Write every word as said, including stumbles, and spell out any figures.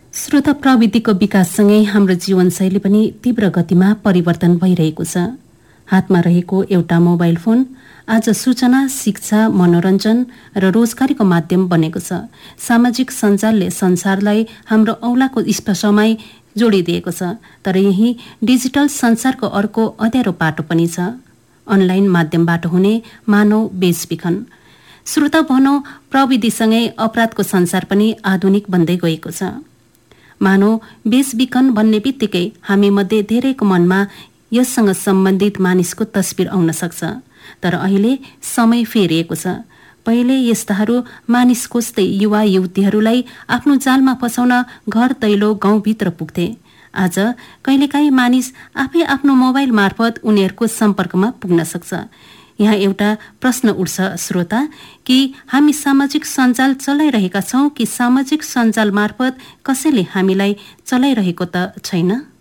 श्रोता, प्रविधिको विकाससँगै हाम्रो जीवनशैली पनि तीव्र गतिमा परिवर्तन भइरहेको छ। हातमा रहेको एउटा मोबाइल फोन आज सूचना, शिक्षा, मनोरञ्जन र रोजगारीको माध्यम बनेको छ। सामाजिक सञ्जालले संसारलाई हाम्रो औँलाको स्पर्शमै जोडिदिएको छ, तर यही डिजिटल संसारको अर्को अँध्यारो पाटो पनि छ, अनलाइन माध्यमबाट हुने मानव बेचबिखन। श्रोता, भनौँ प्रविधिसँगै अपराधको संसार पनि आधुनिक बन्दै गएको छ। मानव बेचबिखन भन्ने बित्तिकै हामी मध्ये धेरैको मनमा यससँग सम्बन्धित मानिसको तस्बिर आउन सक्छ, तर अहिले समय फेरिएको छ। पहिले यस्ताहरू मानिस खोज्दै युवा युवतीहरूलाई आफ्नो जालमा फसाउन घर दैलो गाउँभित्र पुग्थे। आज कहिलेकाहीँ मानिस आफै आफ्नो मोबाइल मार्फत उनीहरूको सम्पर्कमा पुग्न सक्छ। यहाँ एउटा प्रश्न उठ्छ श्रोता, कि हामी सामाजिक सञ्जाल चलाइरहेका छौँ कि सामाजिक सञ्जाल मार्फत कसैले हामीलाई चलाइरहेको त छैन?